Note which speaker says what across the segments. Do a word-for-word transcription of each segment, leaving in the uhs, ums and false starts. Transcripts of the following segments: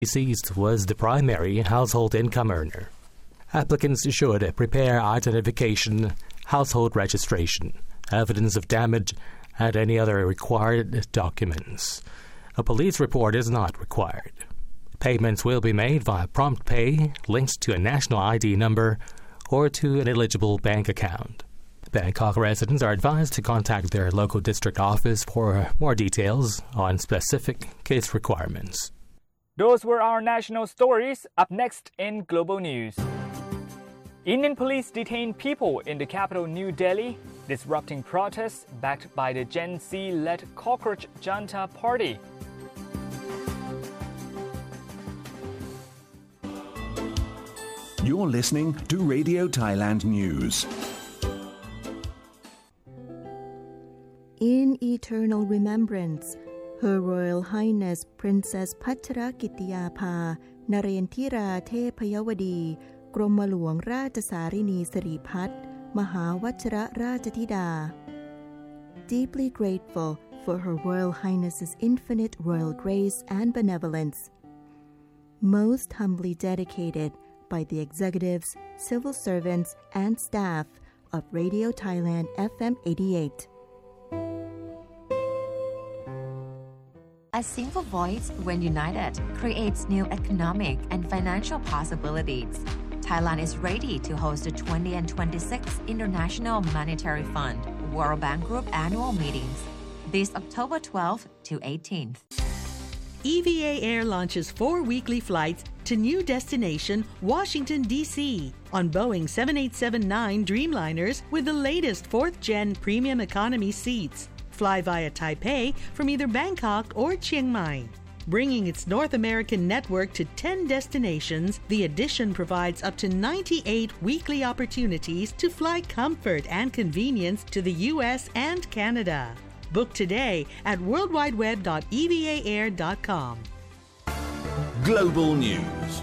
Speaker 1: Deceased was the primary household income earner. Applicants should prepare identification, household registration, evidence of damage, and any other required documents. A police report is not required. Payments will be made via prompt pay linked to a national I D number or to an eligible bank account. Bangkok residents are advised to contact their local district office for more details on specific case requirements.
Speaker 2: Those were our national stories. Up next in Global News. Indian police detained people in the capital New Delhi, disrupting protests backed by the Gen Z-led Cockroach Janta Party.
Speaker 3: You're listening to Radio Thailand News.
Speaker 4: In eternal remembrance, Her Royal Highness Princess Pachrakitiyapha Narendra Thepayawadi กรมหลวงราชสารินีสิริพัฒน์มหาวชรราชธิดา Deeply grateful for Her Royal Highness's infinite royal grace and benevolence. Most humbly dedicated by the executives, civil servants, and staff of Radio Thailand F M eighty-eight.
Speaker 5: A single voice, when united, creates new economic and financial possibilities. Thailand is ready to host the twentieth and twenty-sixth International Monetary Fund World Bank Group annual meetings this October twelfth to eighteenth.
Speaker 6: E V A Air launches four weekly flights to new destination Washington, D C on Boeing seven eighty-seven nine Dreamliners with the latest fourth-gen premium economy seats. Fly via Taipei from either Bangkok or Chiang Mai. Bringing its North American network to ten destinations, the addition provides up to ninety-eight weekly opportunities to fly comfort and convenience to the U S and Canada. Book today at world wide web dot e v a air dot com.
Speaker 3: Global News.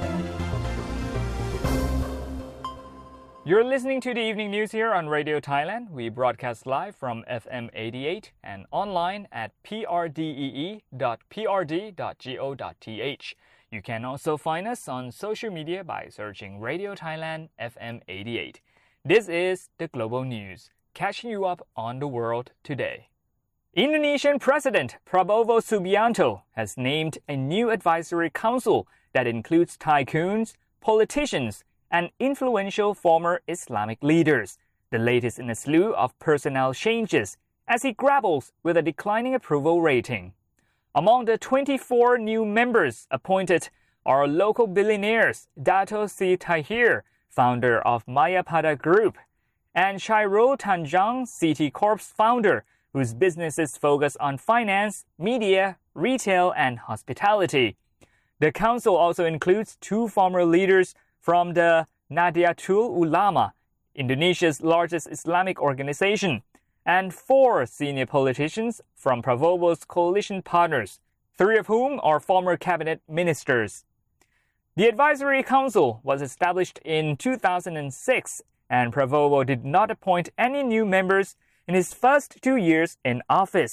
Speaker 2: You're listening to the evening news here on Radio Thailand. We broadcast live from F M eighty-eight and online at p r d e e dot p r d dot go dot t h. You can also find us on social media by searching Radio Thailand F M eighty-eight. This is the Global News, catching you up on the world today. Indonesian President Prabowo Subianto has named a new advisory council that includes tycoons, politicians, and influential former Islamic leaders, the latest in a slew of personnel changes as he grapples with a declining approval rating. Among the twenty-four new members appointed are local billionaires Dato Sri Tahir, founder of Mayapada Group, and Chairul Tanjung C T Corp's founder, whose businesses focus on finance, media, retail, and hospitality. The council also includes two former leaders from the Nahdlatul Ulama, Indonesia's largest Islamic organization, and four senior politicians from Prabowo's coalition partners, three of whom are former cabinet ministers. The advisory council was established in two thousand six, and Prabowo did not appoint any new members in his first two years in office.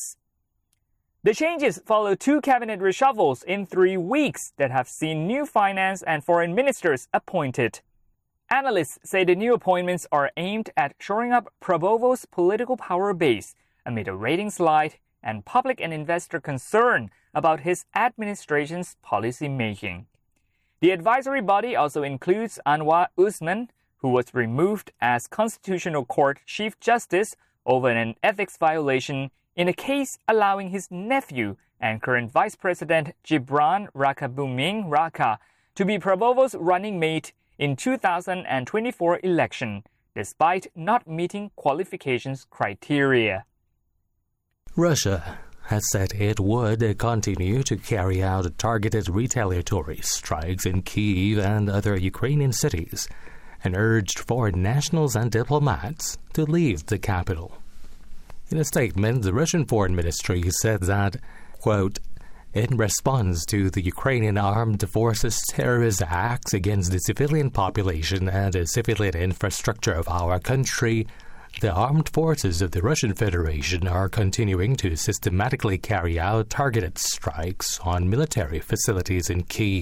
Speaker 2: The changes follow two cabinet reshuffles in three weeks that have seen new finance and foreign ministers appointed. Analysts say the new appointments are aimed at shoring up Prabowo's political power base amid a rating slide and public and investor concern about his administration's policy making. The advisory body also includes Anwar Usman, who was removed as Constitutional Court Chief Justice over an ethics violation in a case allowing his nephew and current Vice President Gibran Rakabuming Raka to be Prabowo's running mate in two thousand twenty-four election, despite not meeting qualifications criteria.
Speaker 1: Russia has said it would continue to carry out targeted retaliatory strikes in Kyiv and other Ukrainian cities, and urged foreign nationals and diplomats to leave the capital. In a statement, the Russian Foreign Ministry said that, quote, in response to the Ukrainian armed forces' terrorist acts against the civilian population and the civilian infrastructure of our country, the armed forces of the Russian Federation are continuing to systematically carry out targeted strikes on military facilities in Kyiv.